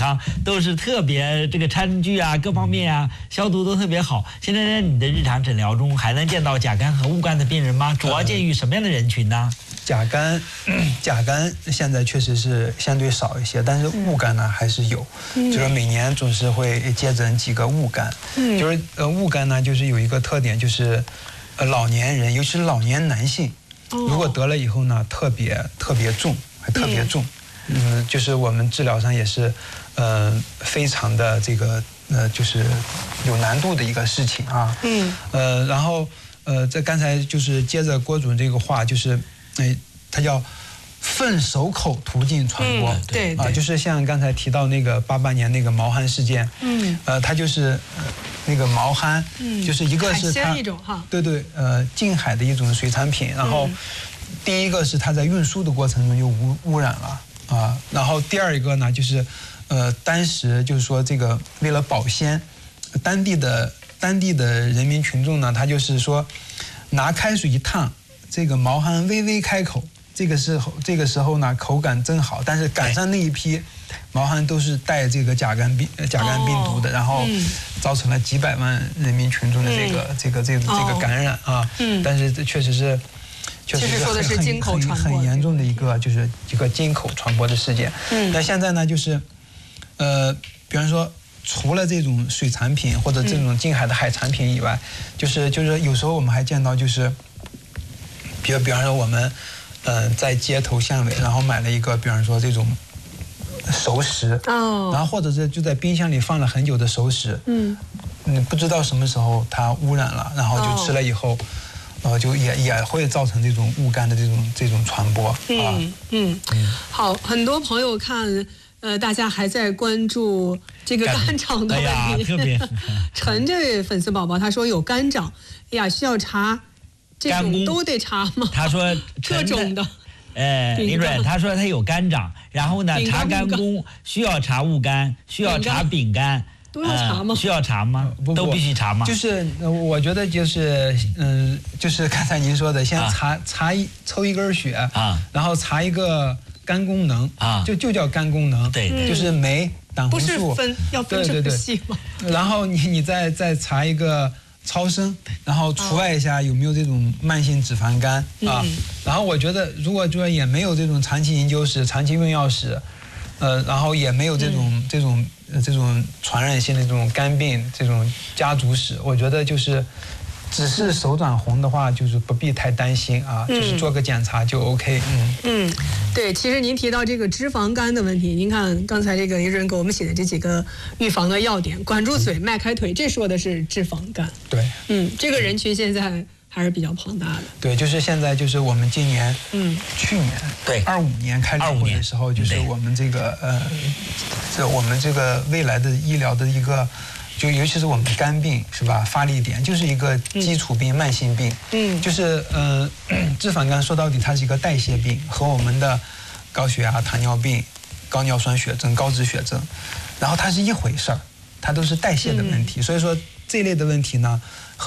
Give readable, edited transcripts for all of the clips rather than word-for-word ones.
上都是特别这个餐具啊各方面啊消毒都特别好。现在在你的日常诊疗中还能见到甲肝和戊肝的病人吗？主要见于什么样的人群呢？ 甲肝现在确实是相对少一些，但是戊肝呢还是有，就是每年总是会接诊几个戊肝。就是戊肝呢，就是有一个特点，就是老年人，尤其是老年男性，如果得了以后呢，特别重，还特别重。就是我们治疗上也是，非常的这个就是有难度的一个事情啊。然后这刚才就是接着郭主任这个话，就是它叫粪手口途径传播。 对就是像刚才提到那个88年那个毛蚶事件。它就是那个毛蚶，就是一个是它一种哈。 对，近海的一种水产品，然后第一个是它在运输的过程中就污染了。然后第二一个呢，就是当时就是说这个为了保鲜，当地的人民群众呢，他就是说拿开水一烫，这个毛蚶微微开口，这个时候呢口感真好，但是赶上那一批毛蚶都是带这个甲肝病毒的，然后造成了几百万人民群众的这个感染啊。但是这确实是说的是经口传播很严重的一个经口传播的事件。那现在呢，就是比方说除了这种水产品或者这种近海的海产品以外，就是有时候我们还见到就是比方说我们在街头巷尾，然后买了一个比方说这种熟食，然后或者是就在冰箱里放了很久的熟食，你不知道什么时候它污染了，然后就吃了以后。就也会造成这种戊肝的这种传播啊。 好，很多朋友看，大家还在关注这个肝长的问题。 特别陈这位粉丝宝宝他说有肝长，哎呀，需要查这种都得查吗？ 他说各种的。 李主任他说他有肝长，然后呢查肝功需要查戊肝，需要查丙肝。 都要查吗？ 需要查吗？都必须查吗？ 就是我觉得就是就是刚才您说的，先抽一根血然后查一个肝功能就叫肝功能。 对， 就是酶、胆红素， 要分这么细吗？ 然后你再查一个超声，然后除外一下有没有这种慢性脂肪肝啊。然后我觉得如果说也没有这种长期研究史、长期用药史，然后也没有这种传染性的这种肝病这种家族史，我觉得就是只是手转红的话，就是不必太担心啊，就是做个检查就 OK。 对，其实您提到这个脂肪肝的问题，您看刚才这个李主任给我们写的这几个预防的要点，管住嘴，迈开腿，这说的是脂肪肝。 对， 这个人群现在还是比较庞大的。 对，就是现在就是我们今年，去年对 25年开始会的时候，就是我们这个我们这个未来的医疗的一个，就尤其是我们肝病是吧，发力点就是一个基础病、慢性病。就是脂肪肝说到底它是一个代谢病，和我们的高血压、糖尿病、高尿酸血症、高脂血症，然后它是一回事儿，它都是代谢的问题。所以说这一类的问题呢，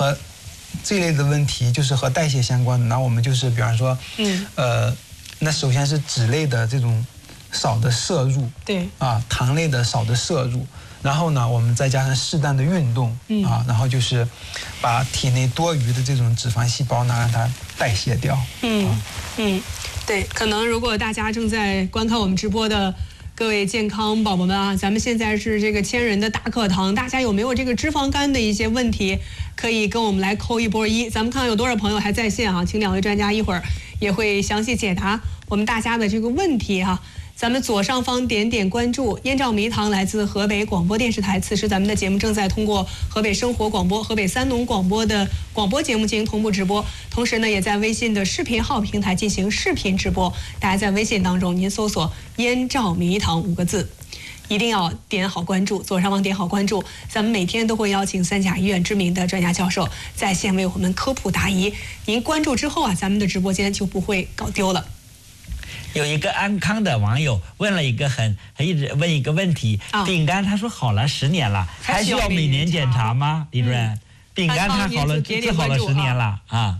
就是和代谢相关的。那我们就是比方说，那首先是脂类的这种少的摄入， 对糖类的少的摄入，然后呢，我们再加上适当的运动，然后就是把体内多余的这种脂肪细胞呢，让它代谢掉。 对，可能如果大家正在观看我们直播的各位健康宝宝们啊，咱们现在是这个1000人的大课堂，大家有没有这个脂肪肝的一些问题，可以跟我们来扣一波1。咱们看有多少朋友还在线啊？请2位专家一会儿也会详细解答我们大家的这个问题哈。咱们左上方点点关注，燕赵迷堂来自河北广播电视台。此时咱们的节目正在通过河北生活广播、河北3农广播的广播节目进行同步直播，同时呢，也在微信的视频号平台进行视频直播。大家在微信当中，您搜索“燕赵迷堂”5个字，一定要点好关注，左上方点好关注。咱们每天都会邀请3甲医院知名的专家教授在线为我们科普答疑。您关注之后啊，咱们的直播间就不会搞丢了。 有一个安康的网友问了一个一直问一个问题，丙肝他说好了10年了，还需要每年检查吗？李主任，丙肝他好了治好了10年了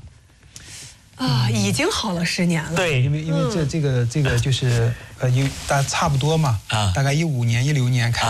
已经好了10年了。 对， 因为这个就是大差不多嘛，大概15年、16年开始。